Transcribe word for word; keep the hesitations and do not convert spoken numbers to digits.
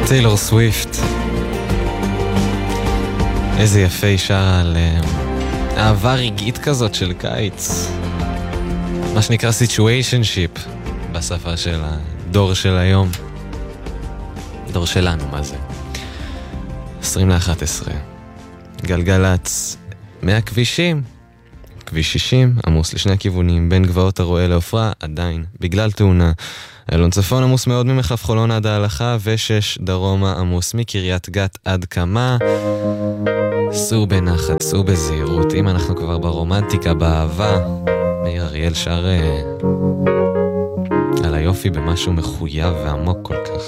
טיילור סוויפט. איזה יפה היא שרה על אהבה רגעית כזאת של קיץ. מה שנקרא situationship בשפה של הדור של היום. דור שלנו, מה זה? עשרים לאחת עשרה. גלגלץ מהכבישים. כביש שישים, עמוס לשני הכיוונים, בין גבעות הרואה לעופרה, עדיין, בגלל תאונה. אלון צפון עמוס מאוד ממחלף חולון עד ההלכה, ושש דרומה עמוס מקריית גת עד כמה. סעו בנחת, סעו בזהירות. אם אנחנו כבר ברומנטיקה, באהבה, מאיר אריאל שר על היופי במשהו מחויב ועמוק כל כך.